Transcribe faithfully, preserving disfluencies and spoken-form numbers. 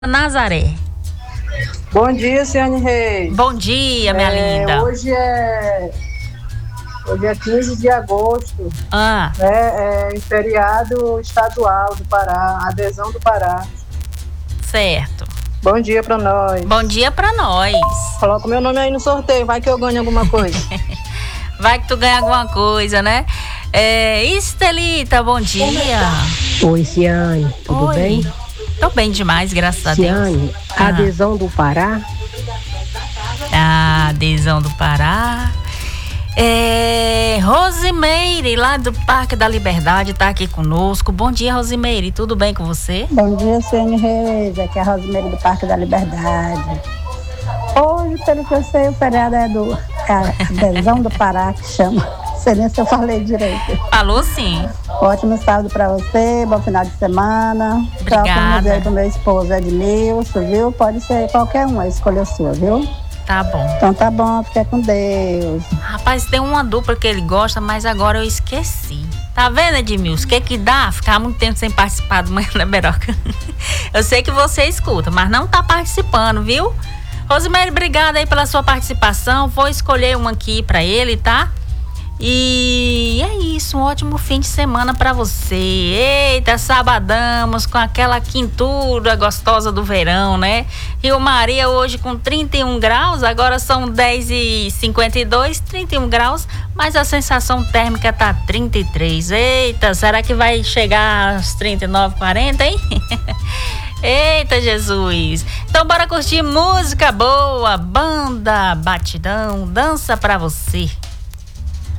Nazaré. Bom dia, Ciane Reis. Bom dia, minha é, linda. Hoje é, hoje é quinze de agosto, Ah. né, é feriado estadual do Pará, adesão do Pará. Certo. Bom dia pra nós. Bom dia pra nós. Coloca o meu nome aí no sorteio, vai que eu ganho alguma coisa. Vai que tu ganha alguma coisa, né? É, Estelita, bom dia. Oi, Ciane, tudo Oi. bem? Tô bem demais, graças a Deus. Ciane, Ah. adesão do Pará. A adesão do Pará. É, Rosimeire, lá do Parque da Liberdade, tá aqui conosco. Bom dia, Rosimeire, tudo bem com você? Bom dia, Ciane Reis, aqui é a Rosimeire do Parque da Liberdade. Hoje, pelo que eu sei, o feriado é do é a adesão do Pará, que chama. Não sei nem se eu falei direito. Falou sim. Ótimo sábado pra você, bom final de semana. Obrigada. Troca do meu esposo Edmilson, viu? Pode ser qualquer um, a escolha sua, viu? Tá bom. Então tá bom, fica com Deus. Rapaz, tem uma dupla que ele gosta, mas agora eu esqueci. Tá vendo, Edmilson? O que que dá? Ficar muito tempo sem participar do Manhã da Beroca. Eu sei que você escuta, mas não tá participando, viu? Rosimeire, obrigada aí pela sua participação. Vou escolher uma aqui pra ele, tá? E é isso, um ótimo fim de semana pra você. Eita, sabadamos com aquela quintura gostosa do verão, né? Rio Maria hoje com trinta e um graus, agora são dez e cinquenta e dois, trinta e um graus, mas a sensação térmica tá trinta e três. Eita, será que vai chegar aos trinta e nove, quarenta, hein? Eita, Jesus! Então bora curtir música boa, banda, batidão, dança pra você.